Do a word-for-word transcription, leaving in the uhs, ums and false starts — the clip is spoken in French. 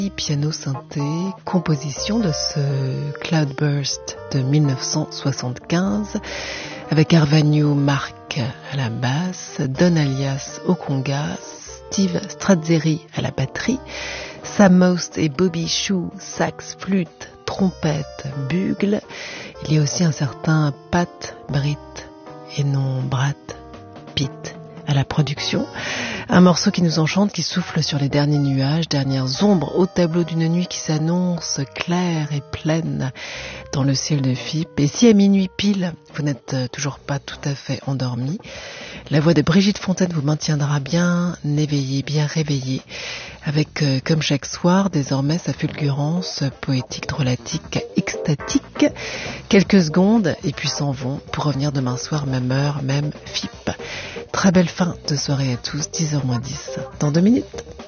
piano synthé, composition de ce Cloudburst de mille neuf cent soixante-quinze avec Arvanio Marc à la basse, Don Alias au congas, Steve Strazzeri à la batterie, Sam Most et Bobby Chou, sax, flûte, trompette, bugle. Il y a aussi un certain Pat Britt et non Brad Pitt à la production. Un morceau qui nous enchante, qui souffle sur les derniers nuages, dernières ombres au tableau d'une nuit qui s'annonce claire et pleine dans le ciel de F I P. Et si à minuit pile, vous n'êtes toujours pas tout à fait endormi, la voix de Brigitte Fontaine vous maintiendra bien éveillé, bien réveillé, avec, euh, comme chaque soir, désormais sa fulgurance poétique, drôlatique, extatique. Quelques secondes et puis s'en vont pour revenir demain soir, même heure, même F I P. Très belle fin de soirée à tous, dix heures moins dix, dans deux minutes.